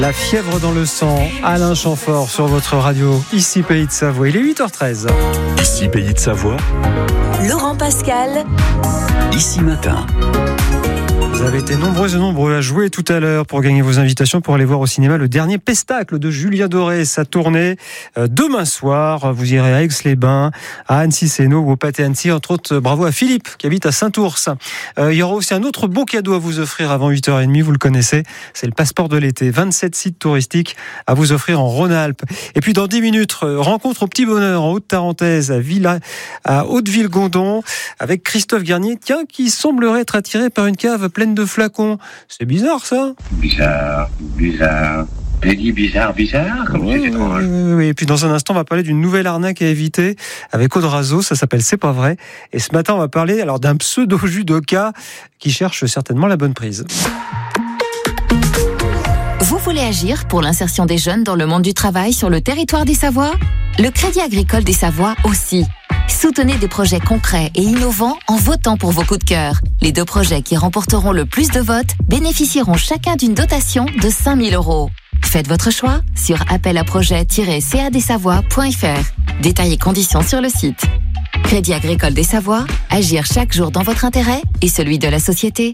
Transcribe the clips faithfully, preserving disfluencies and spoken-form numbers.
La fièvre dans le sang, Alain Chamfort sur votre radio, ici Pays de Savoie. Il est huit heures treize. Ici Pays de Savoie. Laurent Pascal. Ici Matin. Vous avez été nombreux et nombreux à jouer tout à l'heure pour gagner vos invitations pour aller voir au cinéma le dernier Pestacle de Julien Doré. Sa tournée euh, demain soir. Vous irez à Aix-les-Bains, à Annecy-Sénaux ou au Pâté Annecy. Entre autres, bravo à Philippe qui habite à Saint-Ours. Euh, il y aura aussi un autre beau cadeau à vous offrir avant huit heures trente. Vous le connaissez, c'est le passeport de l'été. vingt-sept sites touristiques à vous offrir en Rhône-Alpes. Et puis dans dix minutes, rencontre au Petit Bonheur en Haute-Tarentaise, à, Villa, à Hauteville-Gondon, avec Christophe Garnier, tiens, qui semblerait être attiré par une cave pleine de flacons. C'est bizarre, ça. Bizarre, bizarre. J'ai dit bizarre, bizarre, comme oui, c'est étrange. Oui, oui. Et puis dans un instant, on va parler d'une nouvelle arnaque à éviter avec Aude Razo. Ça s'appelle C'est pas vrai. Et ce matin, on va parler alors d'un pseudo-judoka qui cherche certainement la bonne prise. Vous voulez agir pour l'insertion des jeunes dans le monde du travail sur le territoire des Savoies ? Le Crédit Agricole des Savoies aussi. Soutenez des projets concrets et innovants en votant pour vos coups de cœur. Les deux projets qui remporteront le plus de votes bénéficieront chacun d'une dotation de cinq mille euros. Faites votre choix sur appel à projet tiret c a d savoie point f r. Détails et conditions sur le site. Crédit Agricole des Savoies, agir chaque jour dans votre intérêt et celui de la société.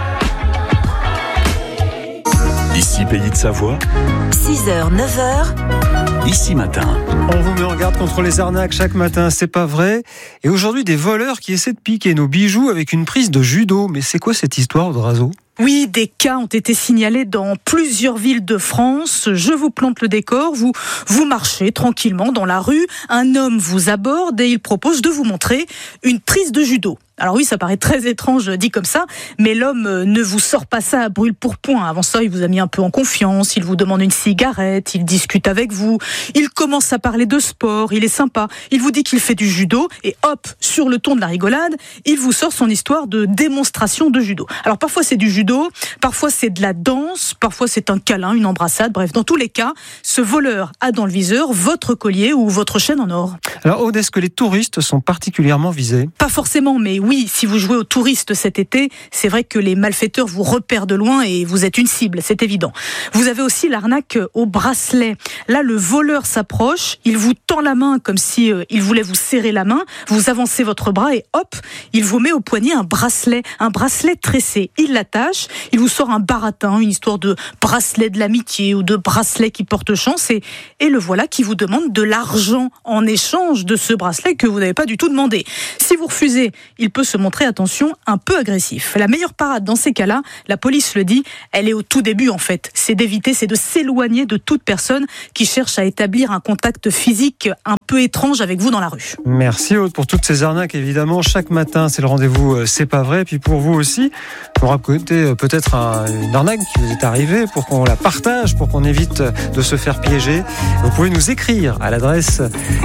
Ici Pays de Savoie. six heures, neuf heures. Ici Matin. On vous met en garde contre les arnaques chaque matin, c'est pas vrai. Et aujourd'hui, des voleurs qui essaient de piquer nos bijoux avec une prise de judo. Mais c'est quoi cette histoire, Aude Razo ? Oui, des cas ont été signalés dans plusieurs villes de France. Je vous plante le décor. Vous, vous marchez tranquillement dans la rue. Un homme vous aborde et il propose de vous montrer une prise de judo. Alors oui, ça paraît très étrange dit comme ça, mais l'homme ne vous sort pas ça à brûle-pourpoint. Avant ça, il vous a mis un peu en confiance, il vous demande une cigarette, il discute avec vous, il commence à parler de sport, il est sympa, il vous dit qu'il fait du judo, et hop, sur le ton de la rigolade, il vous sort son histoire de démonstration de judo. Alors parfois c'est du judo, parfois c'est de la danse, parfois c'est un câlin, une embrassade, bref, dans tous les cas, ce voleur a dans le viseur votre collier ou votre chaîne en or. Alors Aude, est-ce que les touristes sont particulièrement visés ? Pas forcément, mais oui, si vous jouez aux touristes cet été, c'est vrai que les malfaiteurs vous repèrent de loin et vous êtes une cible, c'est évident. Vous avez aussi l'arnaque au bracelet. Là, le voleur s'approche, il vous tend la main comme si euh, il voulait vous serrer la main, vous avancez votre bras et hop, il vous met au poignet un bracelet, un bracelet tressé. Il l'attache, il vous sort un baratin, une histoire de bracelet de l'amitié ou de bracelet qui porte chance et, et le voilà qui vous demande de l'argent en échange de ce bracelet que vous n'avez pas du tout demandé. Si vous refusez, il peut se montrer, attention, un peu agressif. La meilleure parade dans ces cas-là, la police le dit, elle est au tout début en fait. C'est d'éviter, c'est de s'éloigner de toute personne qui cherche à établir un contact physique un peu étrange avec vous dans la rue. Merci Aude pour toutes ces arnaques. Évidemment, chaque matin, c'est le rendez-vous euh, C'est pas vrai. Puis pour vous aussi, pour raconter euh, peut-être un, une arnaque qui vous est arrivée, pour qu'on la partage, pour qu'on évite de se faire piéger. Vous pouvez nous écrire à l'adresse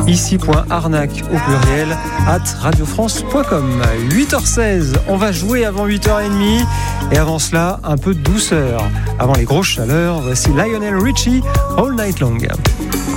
ici.arnaque au pluriel at radiofrance point com. huit heures seize, on va jouer avant huit heures trente et avant cela, un peu de douceur. Avant les grosses chaleurs, voici Lionel Richie, All Night Long.